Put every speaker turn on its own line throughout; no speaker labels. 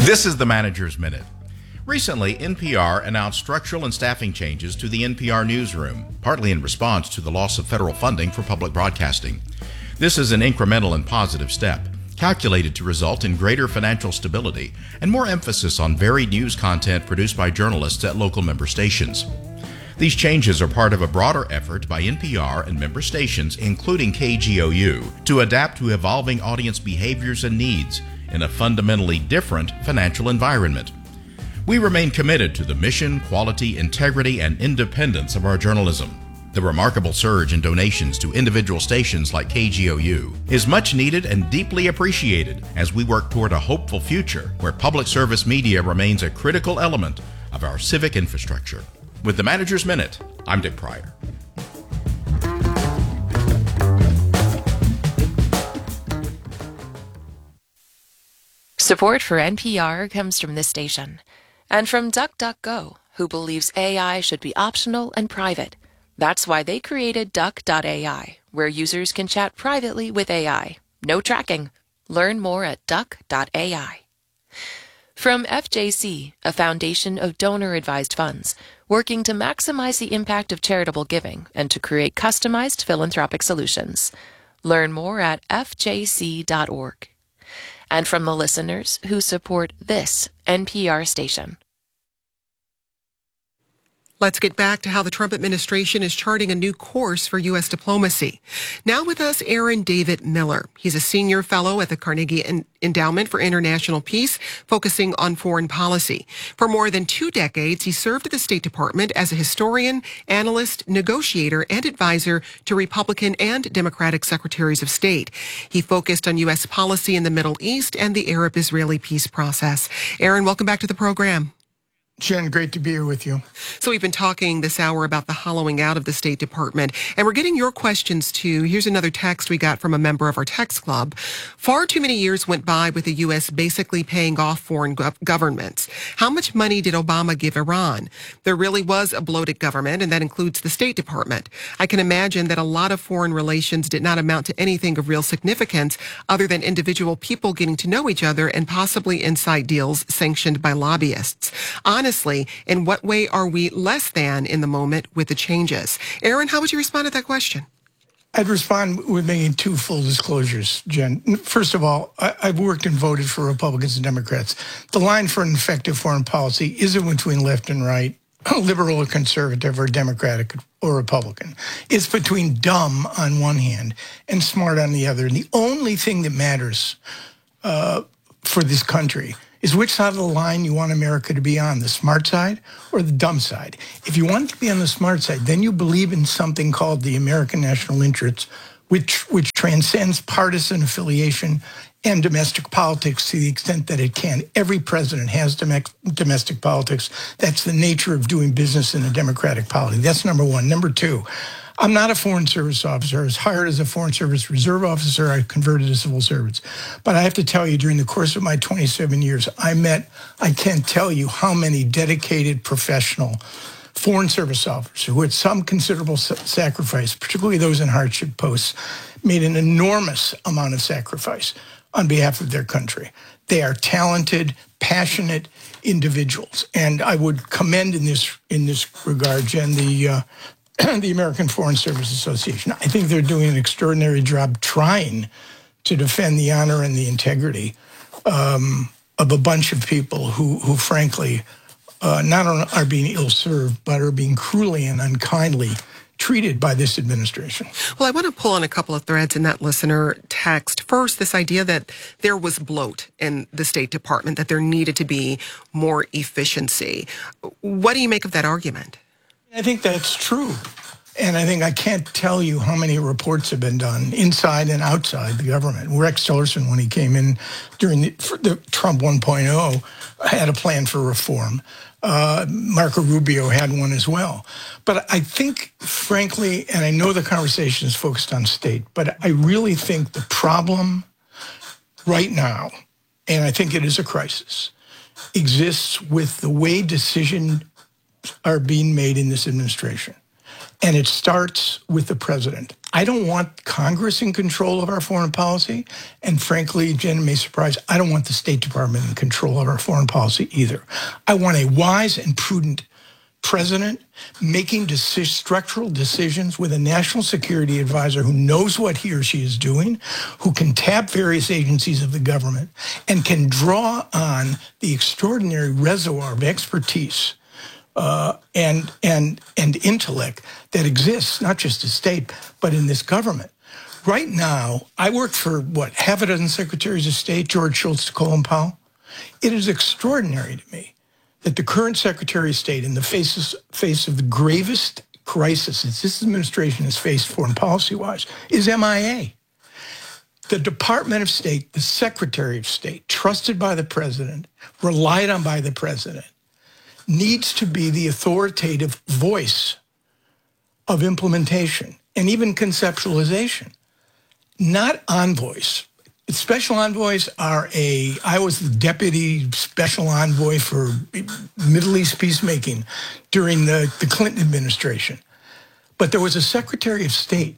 This is the Manager's Minute. Recently, NPR announced structural and staffing changes to the NPR newsroom, partly in response to the loss of federal funding for public broadcasting. This is an incremental and positive step, calculated to result in greater financial stability and more emphasis on varied news content produced by journalists at local member stations. These changes are part of a broader effort by NPR and member stations, including KGOU, to adapt to evolving audience behaviors and needs in a fundamentally different financial environment. We remain committed to the mission, quality, integrity, and independence of our journalism. The remarkable surge in donations to individual stations like KGOU is much needed and deeply appreciated as we work toward a hopeful future where public service media remains a critical element of our civic infrastructure. With the Manager's Minute, I'm Dick Pryor.
Support for NPR comes from this station and from DuckDuckGo, who believes AI should be optional and private. That's why they created Duck.ai, where users can chat privately with AI. No tracking. Learn more at Duck.ai. From FJC, a foundation of donor-advised funds, working to maximize the impact of charitable giving and to create customized philanthropic solutions. Learn more at fjc.org. And from the listeners who support this NPR station.
Let's get back to how the Trump administration is charting a new course for U.S. diplomacy. Now with us, Aaron David Miller. He's a senior fellow at the Carnegie Endowment for International Peace, focusing on foreign policy. For more than 2 decades, he served at the State Department as a historian, analyst, negotiator, and advisor to Republican and Democratic secretaries of state. He focused on U.S. policy in the Middle East and the Arab-Israeli peace process. Aaron, welcome back to the program.
Jen, great to be here with you.
So we've been talking this hour about the hollowing out of the State Department, and we're getting your questions too. Here's another text we got from a member of our text club. Far too many years went by with the U.S. basically paying off foreign governments. How much money did Obama give Iran? There really was a bloated government, and that includes the State Department. I can imagine that a lot of foreign relations did not amount to anything of real significance other than individual people getting to know each other and possibly inside deals sanctioned by lobbyists. Honestly, in what way are we less than in the moment with the changes? Aaron, how would you respond to that question?
I'd respond with making 2 full disclosures, Jen. First of all, I've worked and voted for Republicans and Democrats. The line for an effective foreign policy isn't between left and right, liberal or conservative, or Democratic or Republican. It's between dumb on one hand and smart on the other. And the only thing that matters for this country is which side of the line you want America to be on, the smart side or the dumb side. If you want it to be on the smart side, then you believe in something called the American national interest, which transcends partisan affiliation and domestic politics to the extent that it can. Every president has domestic politics. That's the nature of doing business in a democratic polity. That's number one. Number 2, I'm not a Foreign Service officer. I was hired as a Foreign Service Reserve officer. I converted to civil servants. But I have to tell you, during the course of my 27 years, I can't tell you how many dedicated professional Foreign Service officers who at some considerable sacrifice, particularly those in hardship posts, made an enormous amount of sacrifice on behalf of their country. They are talented, passionate individuals. And I would commend in this regard, Jen, the American Foreign Service Association. I think they're doing an extraordinary job trying to defend the honor and the integrity of a bunch of people who frankly, not only are being ill-served, but are being cruelly and unkindly treated by this administration.
Well, I want to pull on a couple of threads in that listener text. First, this idea that there was bloat in the State Department, that there needed to be more efficiency. What do you make of that argument?
I think that's true. And I think I can't tell you how many reports have been done inside and outside the government. Rex Tillerson, when he came in during the Trump 1.0, had a plan for reform. Marco Rubio had one as well. But I think, frankly, and I know the conversation is focused on state, but I really think the problem right now, and I think it is a crisis, exists with the way decisions are being made in this administration. And it starts with the president. I don't want Congress in control of our foreign policy. And frankly, Jen, it may surprise, I don't want the State Department in control of our foreign policy either. I want a wise and prudent president making structural decisions with a national security advisor who knows what he or she is doing, who can tap various agencies of the government, and can draw on the extraordinary reservoir of expertise and intellect that exists, not just the state, but in this government. Right now, I work for, half a dozen secretaries of state, George Shultz to Colin Powell. It is extraordinary to me that the current Secretary of State, in the face of the gravest crisis that this administration has faced foreign policy-wise, is MIA. The Department of State, the Secretary of State, trusted by the president, relied on by the president, needs to be the authoritative voice of implementation and even conceptualization, not envoys. Special envoys I was the deputy special envoy for Middle East peacemaking during the Clinton administration. But there was a Secretary of State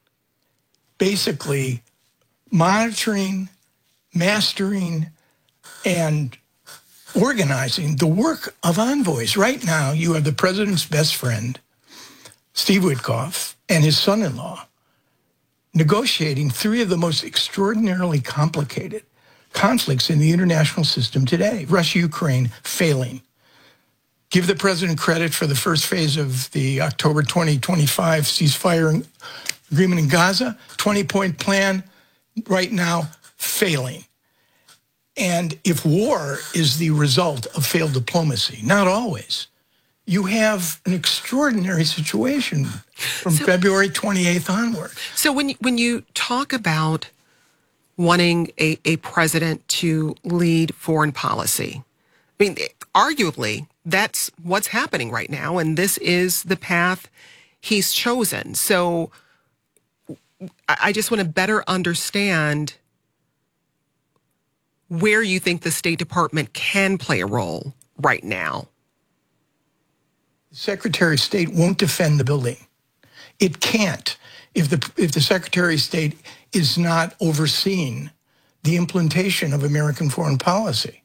basically monitoring, mastering, and organizing the work of envoys. Right now, you have the president's best friend, Steve Witkoff, and his son-in-law negotiating three of the most extraordinarily complicated conflicts in the international system today. Russia, Ukraine, failing. Give the president credit for the first phase of the October 2025 ceasefire agreement in Gaza. 20-point plan right now, failing. And if war is the result of failed diplomacy, not always, you have an extraordinary situation from February 28th onward.
So when you talk about wanting a president to lead foreign policy, I mean, arguably, that's what's happening right now, and this is the path he's chosen. So I just want to better understand where you think the State Department can play a role right now.
The Secretary of State won't defend the building. It can't if the Secretary of State is not overseeing the implementation of American foreign policy.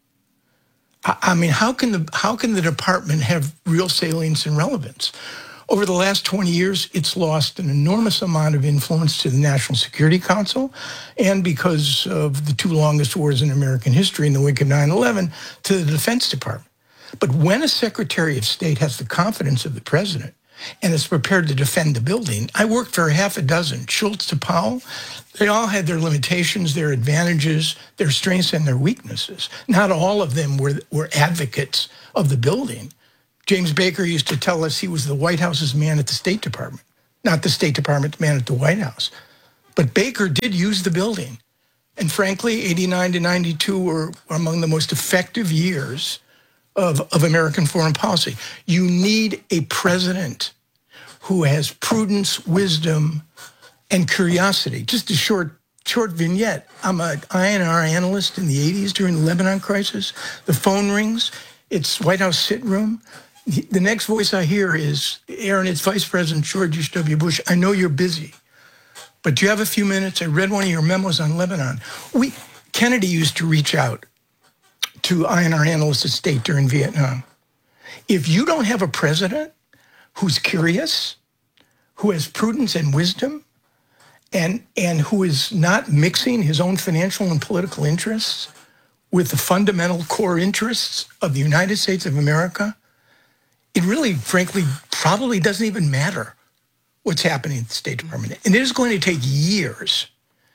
I mean, how can the department have real salience and relevance? Over the last 20 years, it's lost an enormous amount of influence to the National Security Council, and because of the two longest wars in American history in the wake of 9/11, to the Defense Department. But when a Secretary of State has the confidence of the president and is prepared to defend the building, I worked for half a dozen, Shultz to Powell. They all had their limitations, their advantages, their strengths, and their weaknesses. Not all of them were advocates of the building. James Baker used to tell us he was the White House's man at the State Department, not the State Department's man at the White House. But Baker did use the building. And frankly, 89 to 92 were among the most effective years of American foreign policy. You need a president who has prudence, wisdom, and curiosity. Just a short vignette. I'm an INR analyst in the 80s during the Lebanon crisis. The phone rings. It's White House sit room. The next voice I hear is, Aaron, it's Vice President George H.W. Bush. I know you're busy, but do you have a few minutes? I read one of your memos on Lebanon. Kennedy used to reach out to INR analysts at state during Vietnam. If you don't have a president who's curious, who has prudence and wisdom, and who is not mixing his own financial and political interests with the fundamental core interests of the United States of America, it really, frankly, probably doesn't even matter what's happening at the State Department. And it is going to take years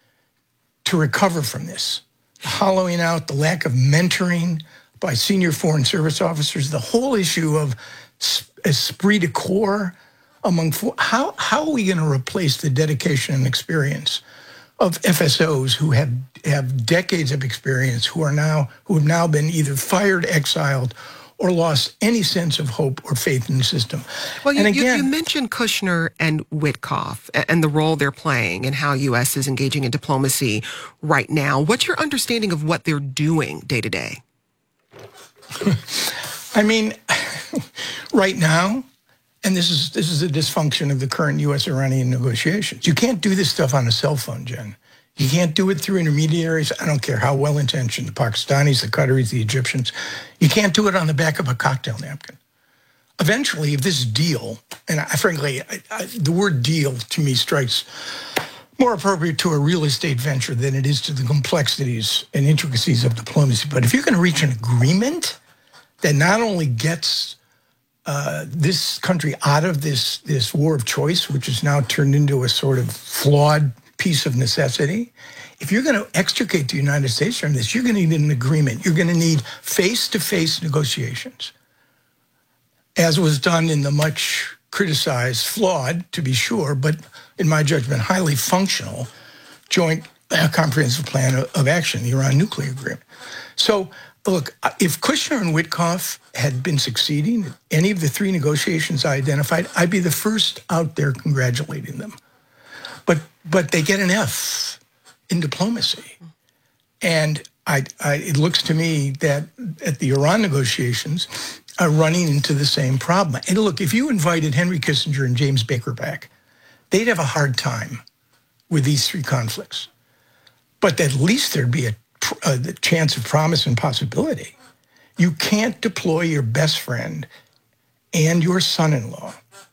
to recover from this. The hollowing out, the lack of mentoring by senior Foreign Service officers, the whole issue of esprit de corps among how are we going to replace the dedication and experience of FSOs who have decades of experience, who have now been either fired, exiled, or lost any sense of hope or faith in the system.
Well, you mentioned Kushner and Witkoff and the role they're playing and how U.S. is engaging in diplomacy right now. What's your understanding of what they're doing day to day? I
mean, right now, and this is a dysfunction of the current U.S.-Iranian negotiations. You can't do this stuff on a cell phone, Jen. You can't do it through intermediaries. I don't care how well-intentioned, the Pakistanis, the Qataris, the Egyptians. You can't do it on the back of a cocktail napkin. Eventually, if this deal, and frankly, the word deal to me strikes more appropriate to a real estate venture than it is to the complexities and intricacies of diplomacy. But if you're going to reach an agreement that not only gets this country out of this war of choice, which is now turned into a sort of flawed piece of necessity, if you're going to extricate the United States from this, you're going to need an agreement. You're going to need face-to-face negotiations, as was done in the much criticized, flawed, to be sure, but in my judgment, highly functional joint comprehensive plan of action, the Iran nuclear agreement. So, look, if Kushner and Witkoff had been succeeding in any of the three negotiations I identified, I'd be the first out there congratulating them. But they get an F in diplomacy. And it looks to me that at the Iran negotiations are running into the same problem. And look, if you invited Henry Kissinger and James Baker back, they'd have a hard time with these three conflicts. But at least there'd be a chance of promise and possibility. You can't deploy your best friend and your son-in-law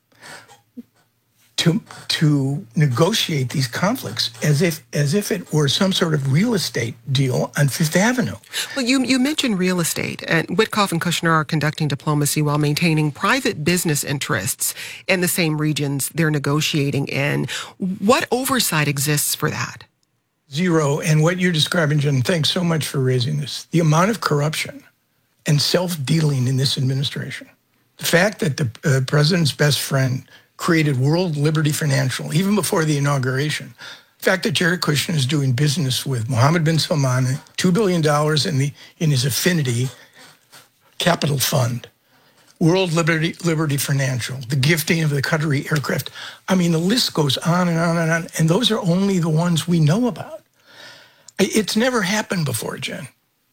to negotiate these conflicts as if it were some sort of real estate deal on Fifth Avenue.
Well, you mentioned real estate, and Witkoff and Kushner are conducting diplomacy while maintaining private business interests in the same regions they're negotiating in. What oversight exists for that?
Zero. And what you're describing, Jen, thanks so much for raising this. The amount of corruption and self-dealing in this administration. The fact that the president's best friend created World Liberty Financial, even before the inauguration. The fact that Jared Kushner is doing business with Mohammed bin Salman, $2 billion in his Affinity Capital Fund, World Liberty Financial, the gifting of the Qatari aircraft. I mean, the list goes on and on and on, and those are only the ones we know about. It's never happened before, Jen.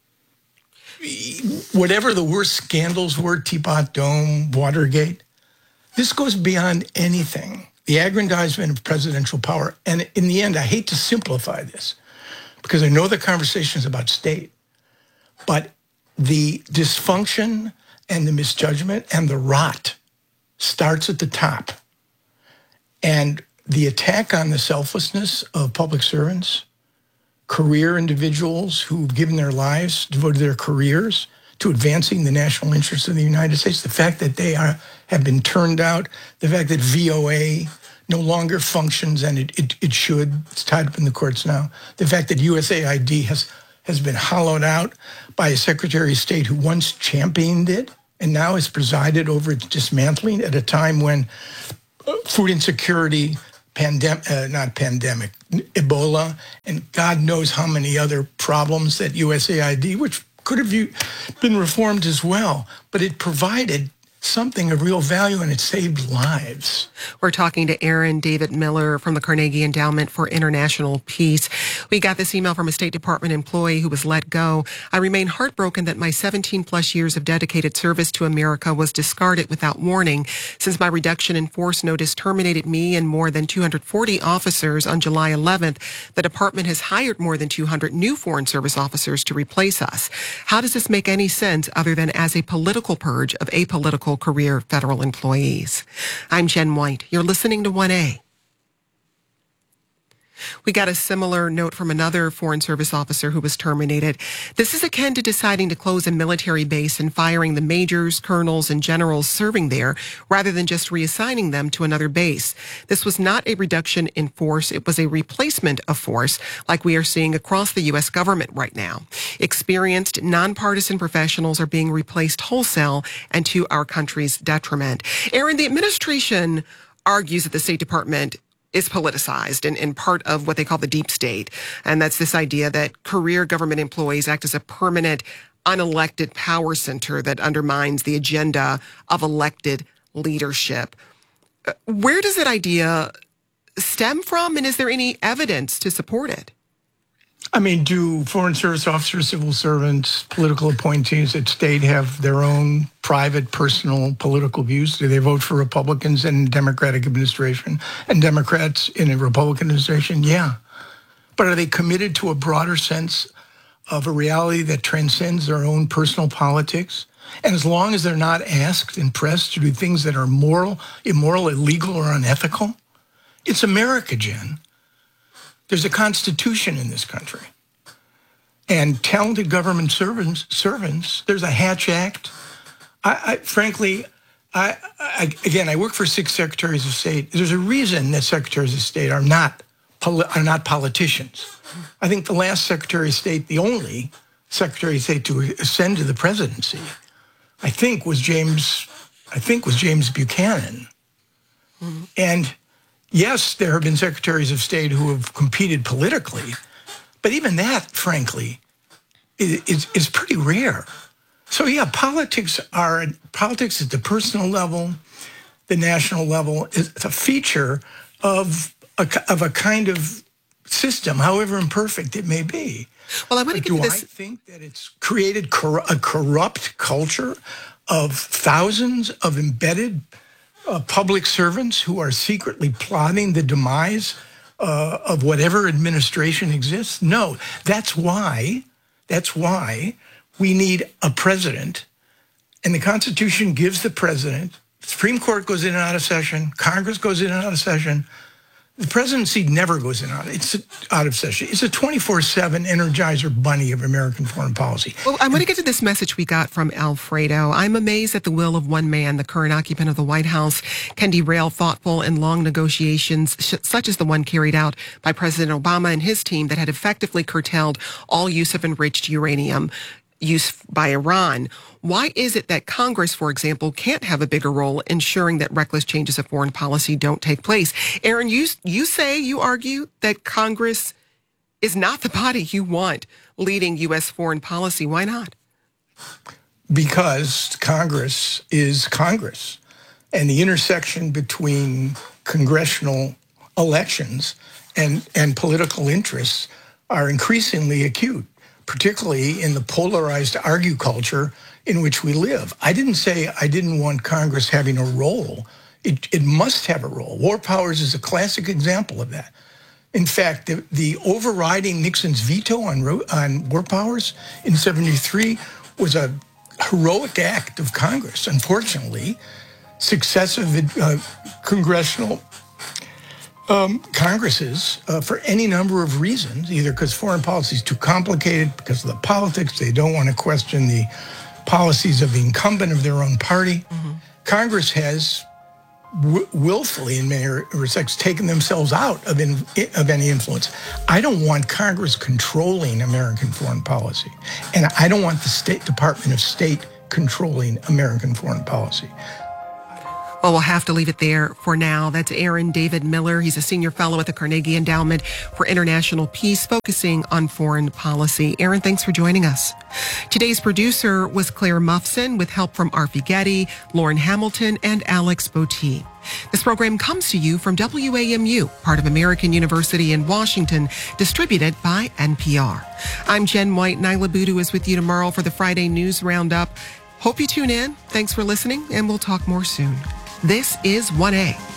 Whatever the worst scandals were, Teapot Dome, Watergate, this goes beyond anything, the aggrandizement of presidential power. And in the end, I hate to simplify this because I know the conversation is about state, but the dysfunction and the misjudgment and the rot starts at the top. And the attack on the selflessness of public servants, career individuals who've given their lives, devoted their careers to advancing the national interests of the United States, the fact that they have been turned out, the fact that VOA no longer functions and it should, it's tied up in the courts now, the fact that USAID has been hollowed out by a Secretary of State who once championed it and now has presided over its dismantling at a time when food insecurity, Ebola, and God knows how many other problems that USAID, which could have been reformed as well, but it provided something of real value and it saved lives.
We're talking to Aaron David Miller from the Carnegie Endowment for International Peace. We got this email from a State Department employee who was let go. I remain heartbroken that my 17 plus years of dedicated service to America was discarded without warning. Since my reduction in force notice terminated me and more than 240 officers on July 11th, the department has hired more than 200 new Foreign Service officers to replace us. How does this make any sense other than as a political purge of apolitical career federal employees? I'm Jen White. You're listening to 1A. We got a similar note from another Foreign Service officer who was terminated. This is akin to deciding to close a military base and firing the majors, colonels, and generals serving there rather than just reassigning them to another base. This was not a reduction in force. It was a replacement of force like we are seeing across the U.S. government right now. Experienced, nonpartisan professionals are being replaced wholesale and to our country's detriment. Aaron, the administration argues that the State Department is politicized and part of what they call the deep state. And that's this idea that career government employees act as a permanent, unelected power center that undermines the agenda of elected leadership. Where does that idea stem from, and is there any evidence to support it?
I mean, do Foreign Service officers, civil servants, political appointees at state have their own private, personal political views? Do they vote for Republicans in a Democratic administration and Democrats in a Republican administration? Yeah. But are they committed to a broader sense of a reality that transcends their own personal politics? And as long as they're not asked and pressed to do things that are immoral, illegal, or unethical, it's America, Jen. There's a constitution in this country. And talented government servants, there's a Hatch Act. Frankly, I work for 6 secretaries of state. There's a reason that secretaries of state are not politicians. I think the last secretary of state, the only secretary of state to ascend to the presidency, I think was James Buchanan. Mm-hmm. And yes, there have been secretaries of state who have competed politically, but even that, frankly, is pretty rare. So yeah, politics at the personal level, the national level, is a feature of a kind of system, however imperfect it may be.
Well, I want to get to this.
Do I think that it's created a corrupt culture of thousands of embedded public servants who are secretly plotting the demise of whatever administration exists? No, that's why we need a president, and the Constitution gives the president. The Supreme Court goes in and out of session. Congress goes in and out of session. The presidency never goes in and out of session. It's a 24/7 Energizer bunny of American foreign policy.
Well, I want to get to this message we got from Alfredo. I'm amazed that the will of one man, the current occupant of the White House, can derail thoughtful and long negotiations such as the one carried out by President Obama and his team that had effectively curtailed all use of enriched uranium use by Iran. Why is it that Congress, for example, can't have a bigger role ensuring that reckless changes of foreign policy don't take place? Aaron, you argue that Congress is not the body you want leading U.S. foreign policy. Why not?
Because Congress is Congress, and the intersection between congressional elections and political interests are increasingly acute, particularly in the polarized argue culture in which we live. I didn't say I didn't want Congress having a role. It must have a role. War powers is a classic example of that. In fact, the overriding Nixon's veto on war powers in '73 was a heroic act of Congress. Unfortunately, successive congressional Congresses, for any number of reasons, either because foreign policy is too complicated, because of the politics, they don't want to question the policies of the incumbent of their own party. Mm-hmm. Congress has willfully, in many respects, taken themselves out of any influence. I don't want Congress controlling American foreign policy, and I don't want the Department of State controlling American foreign policy.
Well, we'll have to leave it there for now. That's Aaron David Miller. He's a senior fellow at the Carnegie Endowment for International Peace, focusing on foreign policy. Aaron, thanks for joining us. Today's producer was Claire Muffson, with help from Arfi Getty, Lauren Hamilton, and Alex Botti. This program comes to you from WAMU, part of American University in Washington, distributed by NPR. I'm Jen White. Nyla Budu is with you tomorrow for the Friday News Roundup. Hope you tune in. Thanks for listening, and we'll talk more soon. This is 1A.